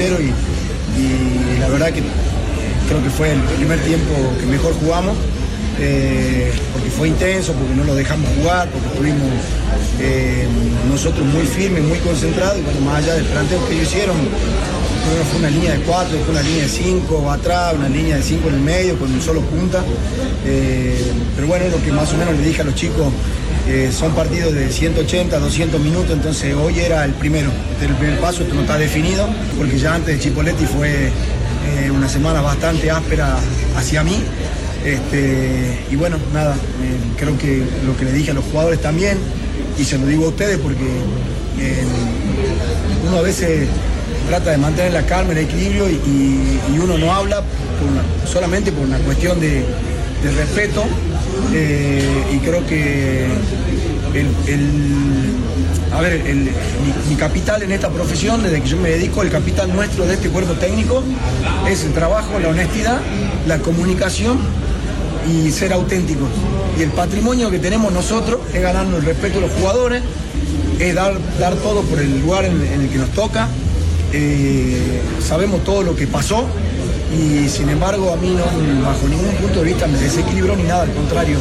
y la verdad que creo que fue el primer tiempo que mejor jugamos, porque fue intenso, porque no lo dejamos jugar, porque estuvimos nosotros muy firmes, muy concentrados, y bueno, más allá del planteo que ellos hicieron, primero fue una línea de 4, después una línea de 5 atrás, una línea de 5 en el medio con un solo punta, pero bueno, lo que más o menos le dije a los chicos, son partidos de 180, 200 minutos, entonces hoy era el primero, este es el primer paso, esto no está definido, porque ya antes de Chipolletti fue una semana bastante áspera hacia mí, y bueno, nada, creo que lo que le dije a los jugadores también, y se lo digo a ustedes porque uno a veces trata de mantener la calma, el equilibrio, y uno no habla solamente por una cuestión de respeto, y creo que mi capital en esta profesión, desde que yo me dedico, el capital nuestro de este cuerpo técnico es el trabajo, la honestidad, la comunicación y ser auténticos. Y el patrimonio que tenemos nosotros es ganarnos el respeto de los jugadores, es dar todo por el lugar en el que nos toca. Sabemos todo lo que pasó y sin embargo a mí no, bajo ningún punto de vista me desequilibró ni nada, al contrario,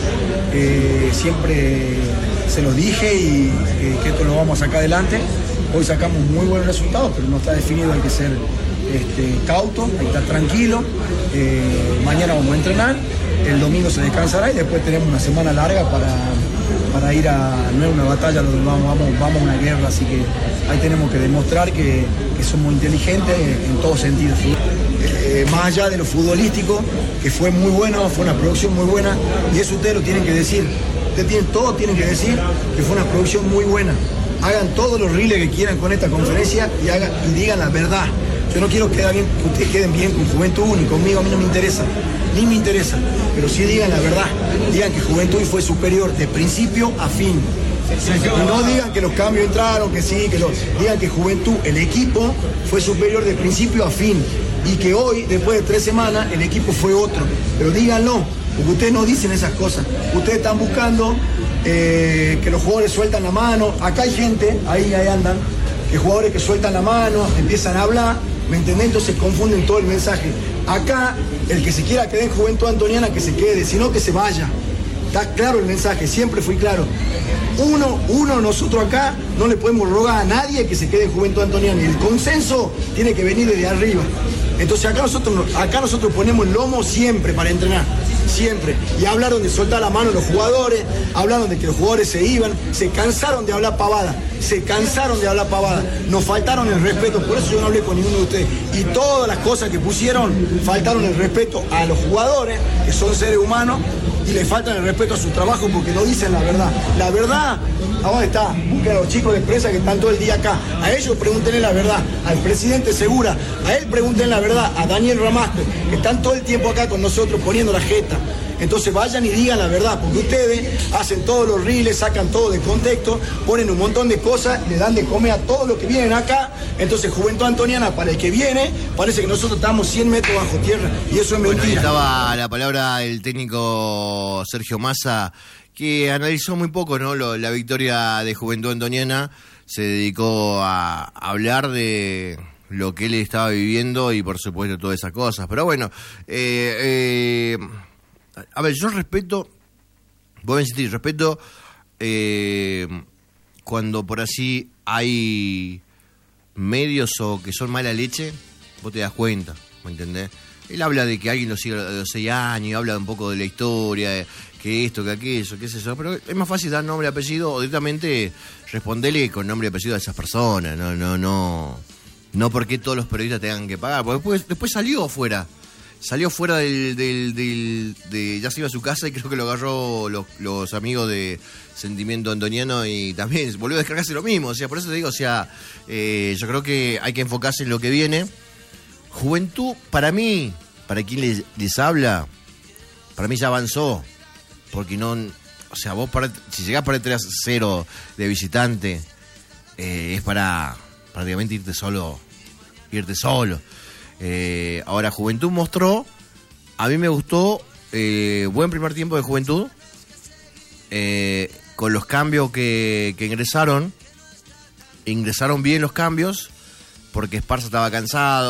siempre se lo dije y que esto lo vamos a sacar adelante. Hoy sacamos muy buenos resultados, pero no está definido, hay que ser cauto, hay que estar tranquilo. Mañana vamos a entrenar, el domingo se descansará y después tenemos una semana larga para ir a no es una batalla, vamos a una guerra, así que ahí tenemos que demostrar que somos inteligentes en todos sentidos. Más allá de lo futbolístico, que fue muy bueno, fue una producción muy buena, y eso ustedes lo tienen que decir. Todos tienen que decir que fue una producción muy buena. Hagan todos los reels que quieran con esta conferencia y digan la verdad. Yo no quiero que ustedes queden bien con Juventud ni conmigo, a mí no me interesa, ni me interesa, pero sí digan la verdad. Digan que Juventud fue superior de principio a fin. Y no digan que los cambios entraron, que sí, digan que Juventud, el equipo, fue superior de principio a fin. Y que hoy, después de 3 semanas, el equipo fue otro. Pero díganlo, porque ustedes no dicen esas cosas. Ustedes están buscando que los jugadores sueltan la mano. Acá hay gente, ahí andan, que jugadores que sueltan la mano, empiezan a hablar, ¿me entendés? Entonces confunden todo el mensaje. Acá, el que se quiera quedar en Juventud Antoniana, que se quede, sino que se vaya. Está claro el mensaje, siempre fui claro. Nosotros acá no le podemos rogar a nadie que se quede en Juventud Antoniana. Y el consenso tiene que venir desde arriba. Entonces acá nosotros ponemos el lomo siempre para entrenar, siempre. Y hablaron de soltar la mano los jugadores, hablaron de que los jugadores se iban, se cansaron de hablar pavada, nos faltaron el respeto, por eso yo no hablé con ninguno de ustedes. Y todas las cosas que pusieron, faltaron el respeto a los jugadores, que son seres humanos, y le faltan el respeto a su trabajo porque no dicen la verdad. La verdad, ¿a dónde está? Busquen a los chicos de prensa que están todo el día acá. A ellos pregúntenle la verdad. Al presidente Segura, a él pregúntenle la verdad. A Daniel Ramasco, que están todo el tiempo acá con nosotros poniendo la jeta. Entonces vayan y digan la verdad, porque ustedes hacen todos los reels, sacan todo de contexto, ponen un montón de cosas, le dan de comer a todos los que vienen acá. Entonces Juventud Antoniana, para el que viene, parece que nosotros estamos 100 metros bajo tierra, y eso es mentira. Ahí estaba la palabra del técnico Sergio Massa, que analizó muy poco, ¿no? La victoria de Juventud Antoniana. Se dedicó a hablar de lo que él estaba viviendo y por supuesto todas esas cosas. Pero bueno, a ver, yo respeto, vos me sentís, respeto cuando por así hay medios o que son mala leche, vos te das cuenta, ¿me entendés? Él habla de que alguien lo sigue a los 6 años, habla un poco de la historia, que esto, que aquello, qué es eso, pero es más fácil dar nombre y apellido o directamente responderle con nombre y apellido a esas personas, no porque todos los periodistas tengan que pagar, porque después salió fuera ya se iba a su casa y creo que lo agarró los amigos de Sentimiento Antoniano y también volvió a descargarse lo mismo, o sea, por eso te digo, o sea, yo creo que hay que enfocarse en lo que viene. Juventud, para mí, para quien les habla, para mí ya avanzó, porque no, o sea, vos si llegás para el 3-0 de visitante, es para prácticamente irte solo. Ahora Juventud mostró, a mí me gustó, buen primer tiempo de Juventud, con los cambios que ingresaron bien los cambios, porque Esparza estaba cansado.